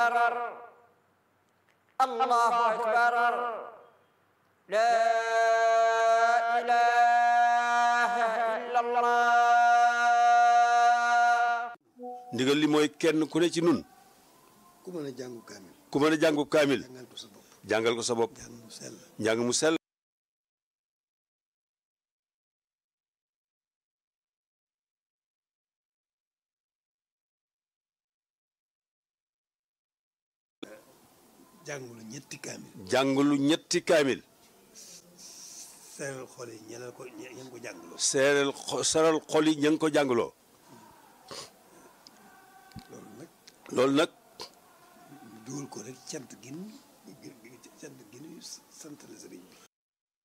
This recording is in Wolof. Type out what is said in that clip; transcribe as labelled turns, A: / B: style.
A: الله أكبر لا إله إلا الله.
B: ndigal li mooy kenn ku ne ci nun
C: ku mën a jàngu kaamil.
B: ku mën a jàngu kaamil
C: jàngal ko sa bopp.
B: jàngal ko sa bopp
C: jàng mu sell.
B: njàng mu sell
C: jàngulu ñetti kaamil.
B: jàngalu ñetti kaamil
C: seeral xol yi ñeneen ko ñeen ko jàngaloo.
B: seral xol yi ña ngi ko jàngaloo loolu nag
C: dugal ko rek cant gi nu sant la sëriñ bi.